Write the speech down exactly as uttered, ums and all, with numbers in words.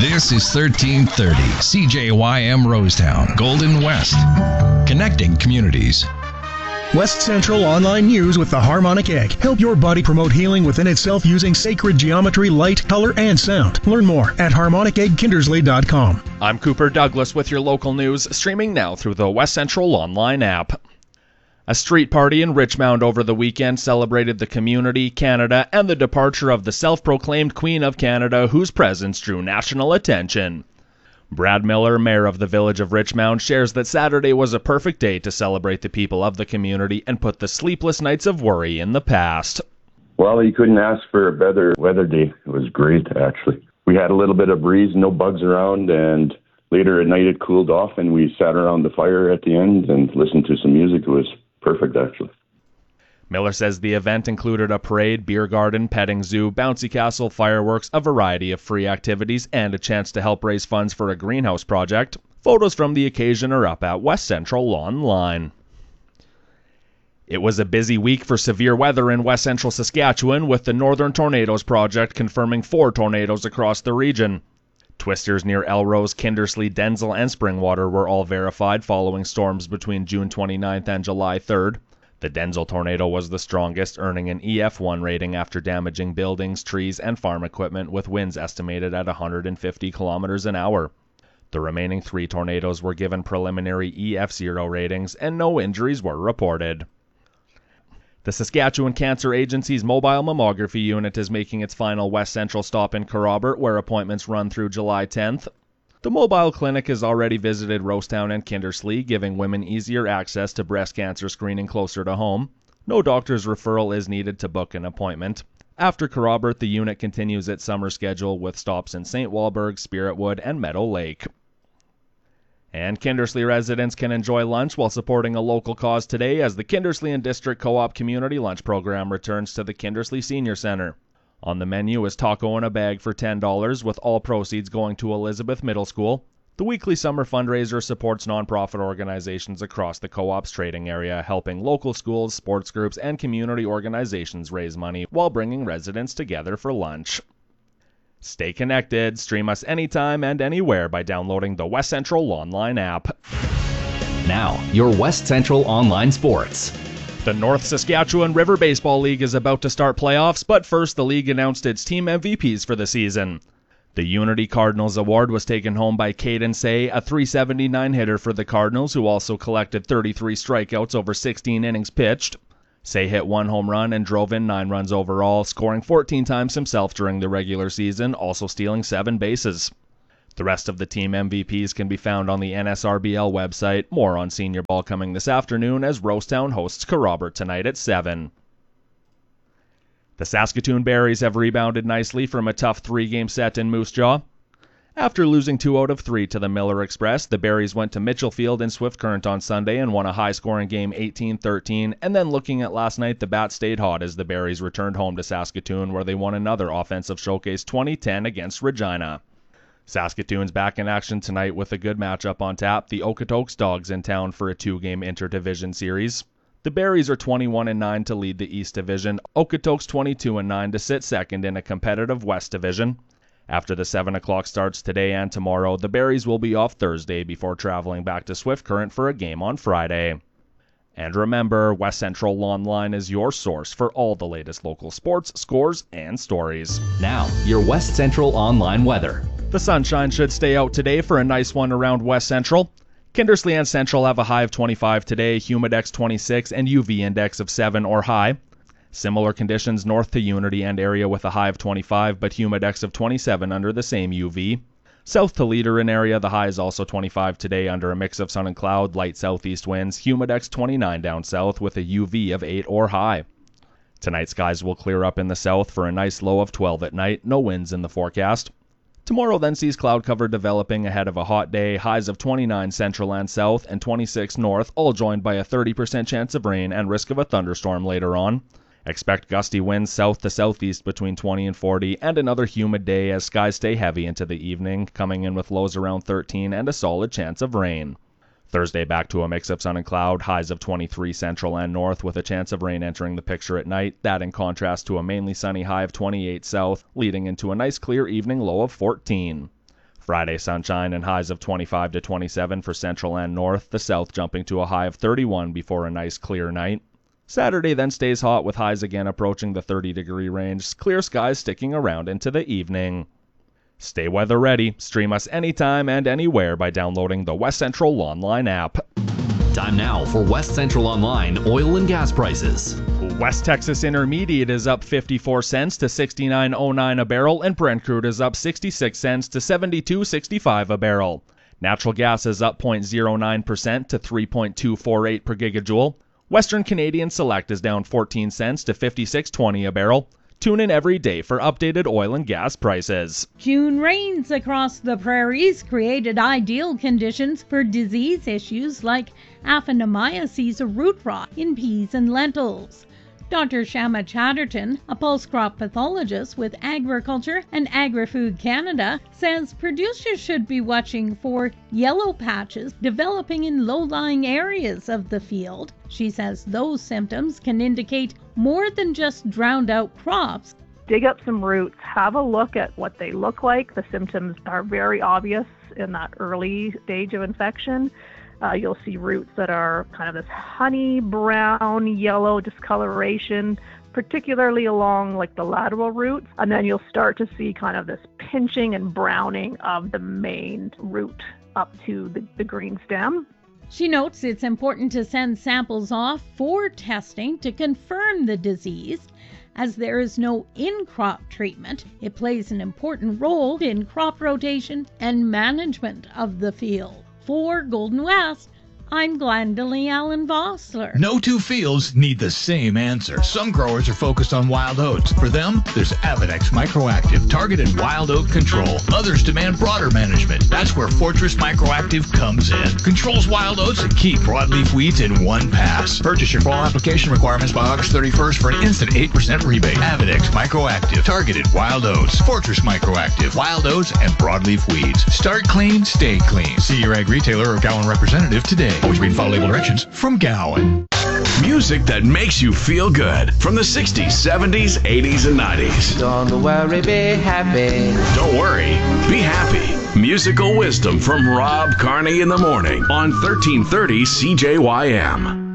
This is thirteen thirty C J Y M Rosetown, Golden West. Connecting communities. West Central Online News with the Harmonic Egg. Help your body promote healing within itself using sacred geometry, light, color, and sound. Learn more at harmonic egg kindersley dot com. I'm Cooper Douglas with your local news, streaming now through the West Central Online app. A street party in Richmond over the weekend celebrated the community, Canada, and the departure of the self-proclaimed Queen of Canada, whose presence drew national attention. Brad Miller, mayor of the village of Richmond, shares that Saturday was a perfect day to celebrate the people of the community and put the sleepless nights of worry in the past. Well, you couldn't ask for a better weather day. It was great, actually. We had a little bit of breeze, no bugs around, and later at night it cooled off, and we sat around the fire at the end and listened to some music. It was perfect, actually. Miller says the event included a parade, beer garden, petting zoo, bouncy castle, fireworks, a variety of free activities, and a chance to help raise funds for a greenhouse project. Photos from the occasion are up at West Central Online. It was a busy week for severe weather in West Central Saskatchewan, with the Northern Tornadoes Project confirming four tornadoes across the region. Twisters near Elrose, Kindersley, Denzel, and Springwater were all verified following storms between June twenty-ninth and July third. The Denzel tornado was the strongest, earning an E F one rating after damaging buildings, trees, and farm equipment with winds estimated at one hundred fifty kilometers an hour. The remaining three tornadoes were given preliminary E F zero ratings, and no injuries were reported. The Saskatchewan Cancer Agency's mobile mammography unit is making its final West Central stop in Kerrobert, where appointments run through July tenth. The mobile clinic has already visited Rosetown and Kindersley, giving women easier access to breast cancer screening closer to home. No doctor's referral is needed to book an appointment. After Kerrobert, the unit continues its summer schedule with stops in Saint Walburg, Spiritwood, and Meadow Lake. And Kindersley residents can enjoy lunch while supporting a local cause today as the Kindersley and District Co-op Community Lunch Program returns to the Kindersley Senior Center. On the menu is taco in a bag for ten dollars, with all proceeds going to Elizabeth Middle School. The weekly summer fundraiser supports nonprofit organizations across the co-op's trading area, helping local schools, sports groups, and community organizations raise money while bringing residents together for lunch. Stay connected. Stream us anytime and anywhere by downloading the West Central Online app. Now, your West Central Online Sports. The North Saskatchewan River Baseball League is about to start playoffs, but first the league announced its team M V Ps for the season. The Unity Cardinals Award was taken home by Caden Say, a three seventy-nine hitter for the Cardinals, who also collected thirty-three strikeouts over sixteen innings pitched. Say hit one home run and drove in nine runs overall, scoring fourteen times himself during the regular season, also stealing seven bases. The rest of the team M V Ps can be found on the N S R B L website. More on senior ball coming this afternoon as Rosetown hosts Kerrobert tonight at seven. The Saskatoon Berries have rebounded nicely from a tough three-game set in Moose Jaw. After losing two out of three to the Miller Express, the Berries went to Mitchell Field in Swift Current on Sunday and won a high-scoring game eighteen thirteen, and then looking at last night, the Bats stayed hot as the Berries returned home to Saskatoon, where they won another offensive showcase twenty ten against Regina. Saskatoon's back in action tonight with a good matchup on tap. The Okotoks Dogs in town for a two-game interdivision series. The Berries are twenty-one and nine to lead the East Division. Okotoks twenty-two and nine to sit second in a competitive West Division. After the seven o'clock starts today and tomorrow, the Berries will be off Thursday before traveling back to Swift Current for a game on Friday. And remember, West Central Online is your source for all the latest local sports, scores, and stories. Now, your West Central Online weather. The sunshine should stay out today for a nice one around West Central. Kindersley and Central have a high of twenty-five today, Humidex twenty-six, and U V index of seven or high. Similar conditions north to Unity and area with a high of twenty-five, but Humidex of twenty-seven under the same U V. South to Leader in area, the high is also twenty-five today under a mix of sun and cloud, light southeast winds, Humidex twenty-nine down south with a U V of eight or high. Tonight skies will clear up in the south for a nice low of twelve at night, no winds in the forecast. Tomorrow then sees cloud cover developing ahead of a hot day, highs of twenty-nine central and south and twenty-six north, all joined by a thirty percent chance of rain and risk of a thunderstorm later on. Expect gusty winds south to southeast between twenty and forty, and another humid day as skies stay heavy into the evening, coming in with lows around thirteen and a solid chance of rain. Thursday back to a mix of sun and cloud, highs of twenty-three central and north with a chance of rain entering the picture at night, that in contrast to a mainly sunny high of twenty-eight south, leading into a nice clear evening low of fourteen. Friday sunshine and highs of twenty-five to twenty-seven for central and north, the south jumping to a high of thirty-one before a nice clear night. Saturday then stays hot with highs again approaching the thirty degree range, clear skies sticking around into the evening. Stay weather ready. Stream us anytime and anywhere by downloading the West Central Online app. Time now for West Central Online oil and gas prices. West Texas Intermediate is up fifty-four cents to sixty-nine oh nine a barrel, and Brent crude is up sixty-six cents to seventy-two sixty-five a barrel. Natural gas is up zero point zero nine percent to three point two four eight per gigajoule. Western Canadian Select is down fourteen cents to fifty-six twenty a barrel. Tune in every day for updated oil and gas prices. June rains across the prairies created ideal conditions for disease issues like Aphanomyces root rot in peas and lentils. Doctor Shama Chatterton, a post-crop pathologist with Agriculture and Agri-Food Canada, says producers should be watching for yellow patches developing in low-lying areas of the field. She says those symptoms can indicate more than just drowned-out crops. Dig up some roots, have a look at what they look like. The symptoms are very obvious in that early stage of infection. Uh, you'll see roots that are kind of this honey brown, yellow discoloration, particularly along like the lateral roots. And then you'll start to see kind of this pinching and browning of the main root up to the, the green stem. She notes it's important to send samples off for testing to confirm the disease. As there is no in-crop treatment, it plays an important role in crop rotation and management of the field. For Golden West, I'm Glendalee Allen Vossler. No two fields need the same answer. Some growers are focused on wild oats. For them, there's Avedex Microactive, targeted wild oat control. Others demand broader management. That's where Fortress Microactive comes in. Controls wild oats and key broadleaf weeds in one pass. Purchase your fall application requirements by August thirty-first for an instant eight percent rebate. Avedex Microactive, targeted wild oats. Fortress Microactive, wild oats and broadleaf weeds. Start clean, stay clean. See your ag retailer or Gowan representative today. Always read and follow label directions from Gowan. Music that makes you feel good from the sixties, seventies, eighties, and nineties. Don't worry, be happy. Don't worry, be happy. Musical wisdom from Rob Carney in the morning on thirteen thirty C J Y M.